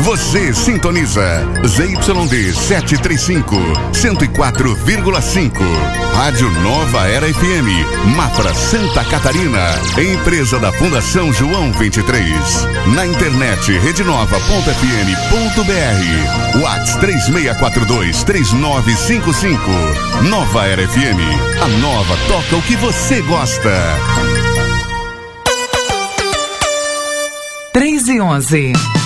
Você sintoniza ZYD 735, 104,5. Rádio Nova Era FM, Mafra, Santa Catarina. Empresa da Fundação João 23. Na internet, redenova.fm.br. WhatsApp 3642-3955. Nova Era FM. A nova toca o que você gosta. 3:11.